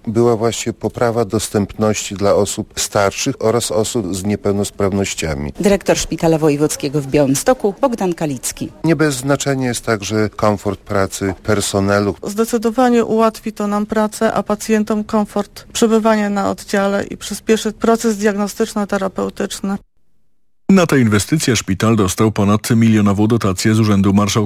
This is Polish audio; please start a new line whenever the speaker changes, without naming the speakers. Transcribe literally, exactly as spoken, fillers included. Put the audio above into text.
była właśnie poprawa dostępności dla osób starszych oraz osób z niepełnosprawnościami.
Dyrektor Szpitala Wojewódzkiego w Białymstoku Bogdan Kalicki.
Nie bez znaczenia jest także komfort pracy personelu.
Zdecydowanie ułatwi to nam pracę, a pacjentom komfort przebywania na oddziale i przyspieszy proces diagnostyczno-terapeutyczny.
Na tę inwestycję szpital dostał ponad milionową dotację z Urzędu Marszałkowskiego.